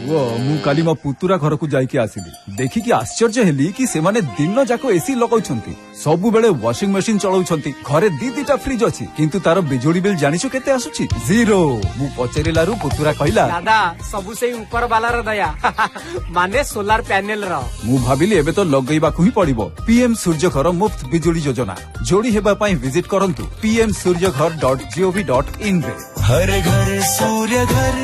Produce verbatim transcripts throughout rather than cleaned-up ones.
वो मु काली मो पुतुरा घर को जाइके आसिली देखिकी आश्चर्य हेली कि से माने दिन जाको एसी लगाउछंती सबु बेले वॉशिंग मशीन चलाउछंती घरे दी दीटा फ्रिज अछि किंतु तार बिजुली बिल जानिछो केते आसुची जीरो मु पचेरिलारु पुतुरा कहला दादा सबु से ऊपर वाला र दया माने सोलार पैनल रो मु भाबिली एबे तो लगैबा को ही पड़िबो पीएम सूर्य घर मुफ्त बिजुली योजना जोड़ी हेबा पई विजिट करंतु पीएम सूर्य घर डॉट जीओवी डॉट इन रे हर घर सूर्य घर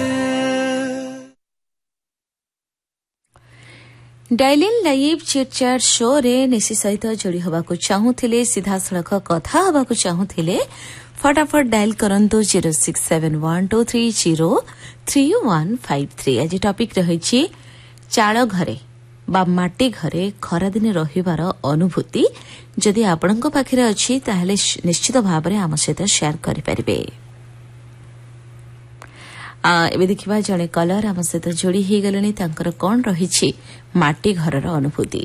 डायलिन लाइव चिटचैट शो रे निशी सहित जोड़ी हवा को चाहूथिले सीधा सड़क कथा हवा को चाहूथिले फटाफट डायल करंतु zero six seven one two three zero three one five three आज टॉपिक रही चाल घरे बा माटी घरे खरा दिन रहिबार अनुभूति जदि आपणक पाखरे अछि ताहेले निश्चित भाव में आम सहित शेयर करि परिबे एबे देखिबा जने कलर आम सहित जोड़ी ही गलेनी तांकर कोन रहिछि माटी घरर अनुभूति।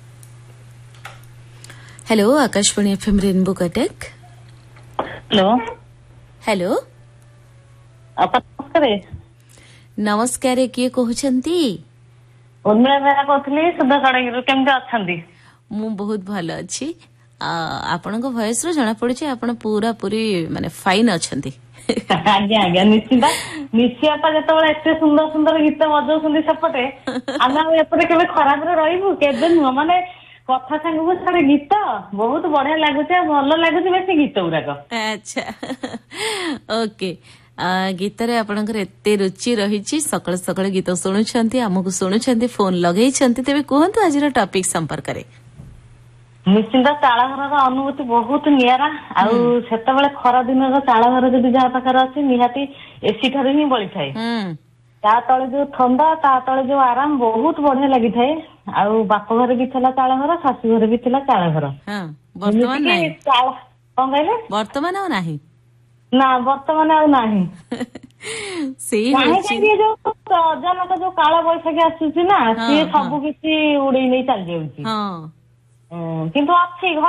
Hello Akashvani FM rainbow Cuttack. Hello hello नमस्कार नमस्कार किए कहउछंती उर्मिला बेरा कहथली सुधा कड़गिरु केमते अछंती मु बहुत भलो अछि आपनक वॉइस रो जाना पड़े छै आपण पूरा पूरी माने फाइन अछंती आज्ञा आज्ञा निश्चित निश्चित जेतबेले एते सुंदर सुंदर गीत बजाउछंती सेपटे आमे एपटे केबे खराब रे रहिबु केबे न माने कथा संगबो सारे गीत बहुत बढ़िया लागुचे भलो लागुचे बेसी गीत उराक अच्छा ओके गीत रे आपनकर एते रुचि रहिछि सकल सकल गीत सुनुछंती हमकु सुनुछंती फोन लगेइछंती तेबे कहंतु आजिर टॉपिक संपर्क रे निश्चिंत चाल घर अनुभूति बहुत निरा आउ सेतबेले खरा दिन चाल घर जदि जहा पाखर अछि निहाती एसी ठारे ही बळी थाए ता तळे जो ठंडा ता तळे जो आराम बहुत बढ़िया लागि थाए आउ बाप घर भी थिला चाल घर सासु घर भी थिला चाल घर हां वर्तमान नाही चाल कोन कहले वर्तमान आ नाही ना वर्तमान आ नाही सेही होछि जो अचानक जो काला बैसाखी आसुछि ना से सब किछि उड़ै नै चल जाउछि हां किंतु अच्छी